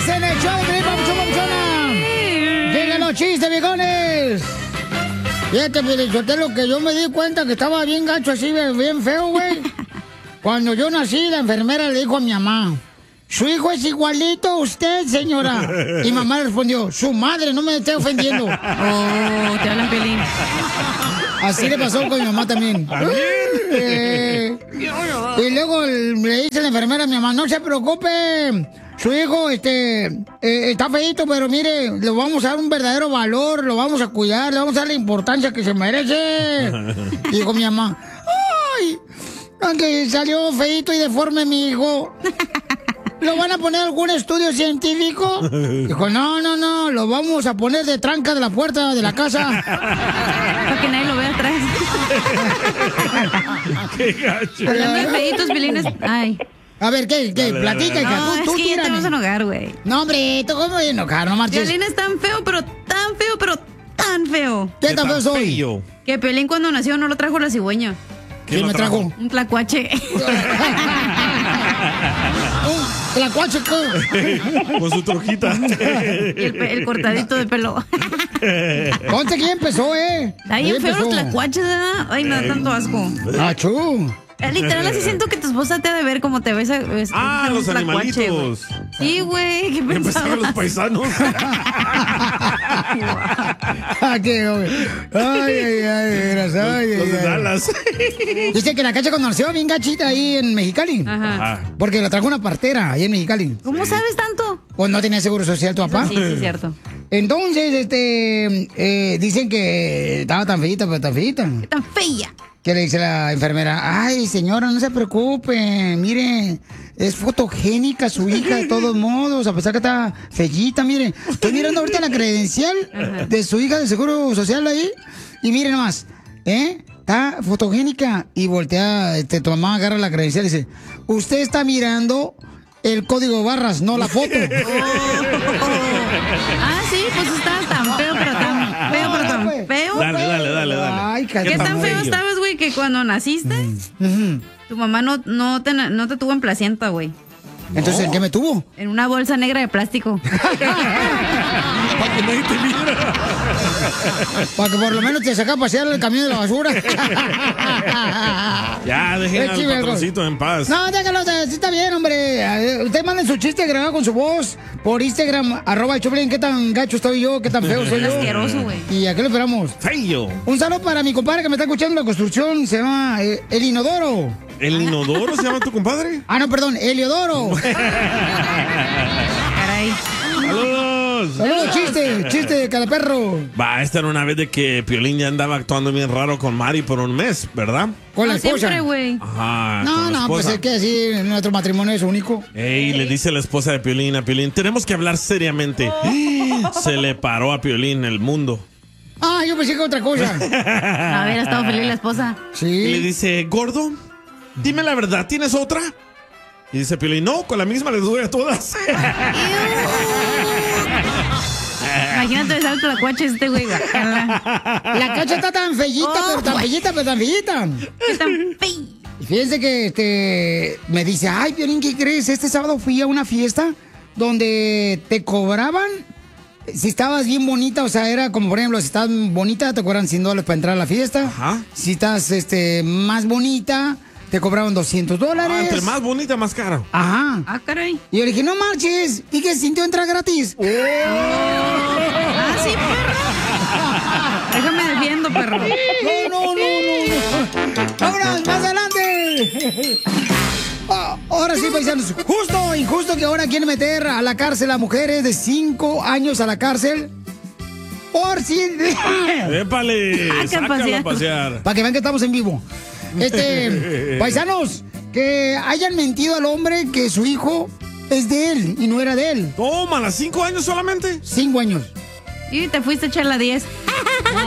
¡Chistes en el show, papuchona! ¡Vengan los chistes, viejones! Fíjate, Pielichotelo, que yo me di cuenta que estaba bien gacho así, bien feo, güey. Cuando yo nací, la enfermera le dijo a mi mamá: su hijo es igualito a usted, señora. Y mamá le respondió: su madre, no me esté ofendiendo. Oh, te hablan, Piolín. Así le pasó con mi mamá también. Y luego le dice la enfermera a mi mamá: no se preocupe, su hijo está feíto, pero mire, le vamos a dar un verdadero valor, lo vamos a cuidar, le vamos a dar la importancia que se merece. Y dijo mi mamá: ay, aunque salió feíto y deforme mi hijo, ¿lo van a poner a algún estudio científico? Dijo: no, lo vamos a poner de tranca de la puerta de la casa. Para que nadie lo vea atrás. ¡Qué gacho! Hablando de feitos, Piolín, ay. A ver, ¿qué? Dale, Platica, hija. No, es que ya te vas a enojar, güey. No, hombre, ¿tú cómo voy a enojar? No marches. Piolín es tan feo, pero tan feo. ¿Qué tan feo soy? Que Piolín cuando nació no lo trajo la cigüeña. ¿Quién me trajo? Un tlacuache. Un tlacuache, con su trojita. Y el cortadito de pelo. Ponte quién empezó, Está bien feo los tlacuaches, ¿verdad? Ay, me da tanto asco. ¡Achú! Literal, así siento que tu esposa te ha de ver como te ves. Los animalitos. Sí, güey. ¿Qué Empezaron pensabas? los paisanos. Los de Dallas. Dice que la Cacha cuando nació bien gachita ahí en Mexicali. Ajá. Porque la trajo una partera ahí en Mexicali. ¿Cómo sabes tanto? Pues no tenía seguro social tu papá. Sí, es cierto. Entonces, dicen que estaba tan feita, pero tan feita. Tan fea. Que le dice la enfermera: ay, señora, no se preocupe, mire, es fotogénica su hija de todos modos, a pesar que está fellita, mire. Estoy mirando ahorita la credencial de su hija de Seguro Social ahí, y mire nomás, está fotogénica. Y voltea, tu mamá agarra la credencial y dice: usted está mirando el código de barras, no la foto. Ah, sí, pues estabas tan feo, pero tan feo, pero tan feo. Dale. Ay, ¿Qué tan feo estabas, güey, que cuando naciste, tu mamá no te tuvo en placenta, güey? Entonces, ¿en qué me tuvo? En una bolsa negra de plástico. Para que nadie te viera. Para que por lo menos te saca a pasear el camión de la basura. Ya, dejen al patroncito en paz. No, déjalo, sí está bien, hombre. Ustedes manden su chiste grabado con su voz por Instagram, @Choplin. ¿Qué tan gacho estoy yo? ¿Qué tan feo soy yo? Asqueroso, güey. ¿Y a qué lo esperamos? Feo. Un saludo para mi compadre que me está escuchando en la construcción. Se llama El Inodoro. ¿El Inodoro se llama tu compadre? Ah, no, perdón, Heliodoro. Caray. ¡Saludos! Saludos, chiste de cada perro. Esta era una vez de que Piolín ya andaba actuando bien raro con Mari por un mes, ¿verdad? Con la esposa. Siempre, güey. Ajá. No, con la pues esposa. es que así nuestro matrimonio es único. Ey, le dice la esposa de Piolín a Piolín: tenemos que hablar seriamente. Se le paró a Piolín el mundo. Ah, yo pensé que otra cosa. A ver, ha estado feliz la esposa. Sí. Y le dice: gordo, dime la verdad, ¿tienes otra? Y dice Piolín: no, con la misma les doy a todas. Imagínate besar la cuacha este güey. La Cacha está tan fellita, pero tan fellita. ¿Qué tan feo? Y fíjense que me dice: ay, Piolín, ¿qué crees? Este sábado fui a una fiesta donde te cobraban, si estabas bien bonita, o sea, era como, por ejemplo, si estás bonita, te cobran $100 para entrar a la fiesta. Ajá. Si estás más bonita, te cobraban $200. Entre más bonita, más caro. Ajá. Ah, caray. Y yo le dije: no marches, ¿y que sintió entrar gratis? Ah, sí, perro. Déjame defiendo, perro. No. ¡Vámonos, más adelante! Ahora sí, paisanos, justo, injusto que ahora quieren meter a la cárcel a mujeres de 5 años a la cárcel por si... ¡Épale! ¡Sácalo a pasear! Para que vean que estamos en vivo. Paisanos, que hayan mentido al hombre que su hijo es de él y no era de él. Tómala, 5 años solamente. 5 años. Y te fuiste a echar la 10.